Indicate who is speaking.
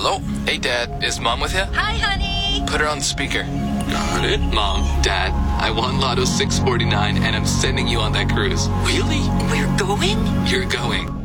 Speaker 1: Hello? Hey, Dad. Is Mom with you?
Speaker 2: Hi, honey.
Speaker 1: Put her on speaker.
Speaker 3: Got it. Mom, Dad, I won Lotto 649 and I'm sending you on that cruise.
Speaker 2: Really? We're going?
Speaker 3: You're going.